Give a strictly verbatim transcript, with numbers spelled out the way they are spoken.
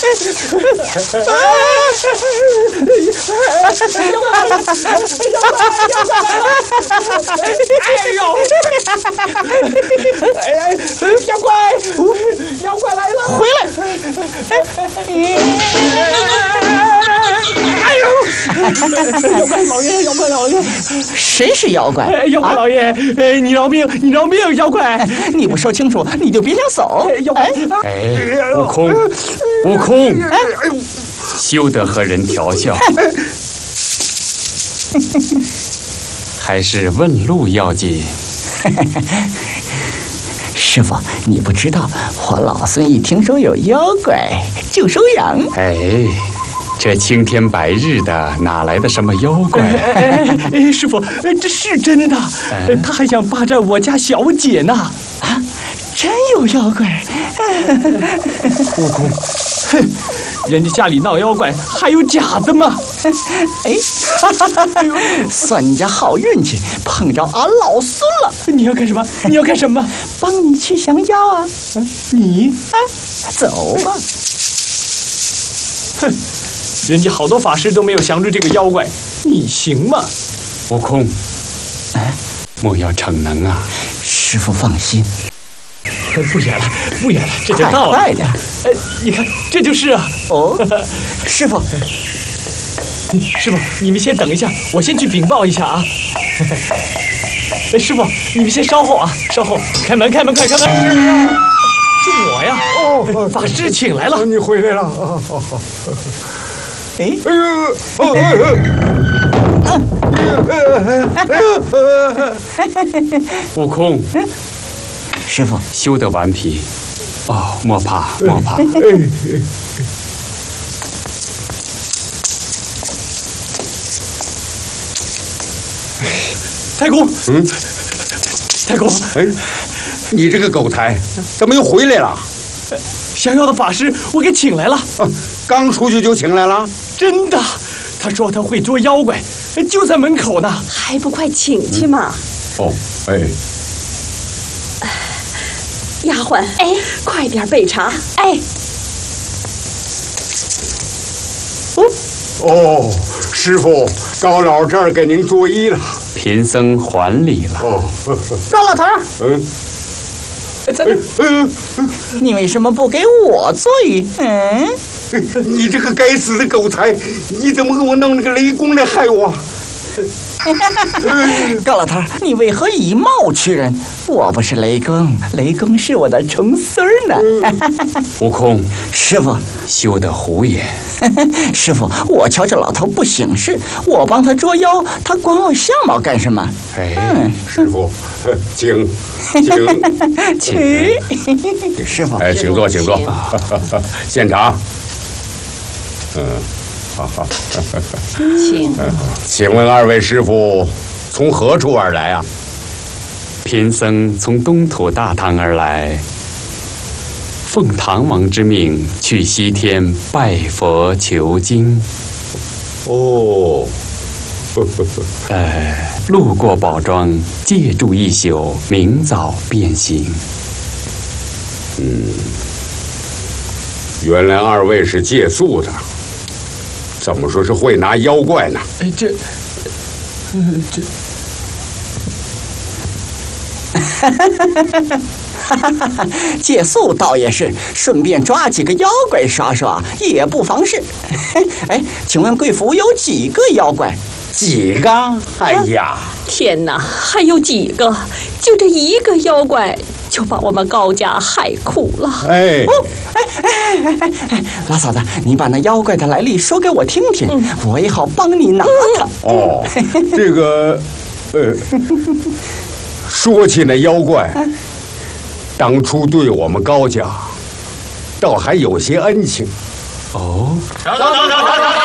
呦！哎呀，妖怪，妖怪来了！ 回来！ 哎呦！妖怪老爷，妖怪老爷， 谁是妖怪？ 妖怪老爷，哎，你饶命，你饶命！妖怪， 你不说清楚，你就别想走。 妖怪， 哎，悟空，悟空，休得和人调笑，还是问路要紧。 师傅，你不知道，我老孙一听说有妖怪就收养。 哎，这青天白日的，哪来的什么妖怪？ 哎哎，师傅，这是真的，他还想霸占我家小姐呢。 啊，真有妖怪！ 悟空，哼，人家家里闹妖怪，还有假的吗？ 哎，算你家好运气，碰着俺老孙了。 你要干什么？你要干什么？ 帮你去降妖啊！ 你啊，走吧。 哼，人家好多法师都没有降住这个妖怪，你行吗？ 悟空， 哎， 莫要逞能啊！ 师傅放心。 不远了，不远了，这就到了。 快点！ 哎，你看，这就是啊。 哦，师傅， 师傅，你们先等一下，我先去禀报一下啊。哎，师傅，你们先稍后啊，稍后。开门，开门，快开门！是我呀。哦，法师请来了。 你回来了。 哎， 哎呦，哦哎悟空。 师傅， 休得顽皮，哦，莫怕莫怕。 太公， 嗯， 太公， 哎，你这个狗才，怎么又回来了？ 降妖的法师我给请来了。 啊，刚出去就请来了？ 真的，他说他会捉妖怪，就在门口呢。 还不快请去嘛！ 哦，哎。 丫鬟，哎，快点备茶，哎。 哦哦，师傅，高老这儿给您作揖了。 贫僧还礼了。 哦， 高老头， 嗯， 嗯嗯，你为什么不给我作揖？嗯， 你这个该死的狗才，你怎么给我弄那个雷公来害我？ 高老头，你为何以貌取人？我不是雷公，雷公是我的重孙呢。 悟空， 师傅， 休得胡言。 师傅，我瞧这老头不省事，我帮他捉妖，他管我相貌干什么？ 哎， 师傅，请，请， 去。师傅， 哎，请坐，请坐。献茶。嗯。好好， 请。 请问二位师傅从何处而来啊？ 贫僧从东土大唐而来，奉唐王之命去西天拜佛求经。 哦， 呃，路过宝庄，借住一宿，明早便行。 嗯，原来二位是借宿的。怎么说是会拿妖怪呢？ 哎，这，呃，这， 哈哈哈哈哈！借宿倒也是，顺便抓几个妖怪耍耍也不妨事。哎，请问贵府有几个妖怪？ 几个？哎呀， 天哪，还有几个？就这一个妖怪，就把我们高家害苦了。 哎， 哦，哎哎哎哎哎，老嫂子，你把那妖怪的来历说给我听听，嗯、我也好帮你拿他。 哦，这个，呃，说起那妖怪，当初对我们高家，倒还有些恩情。 哦， 走走走走走。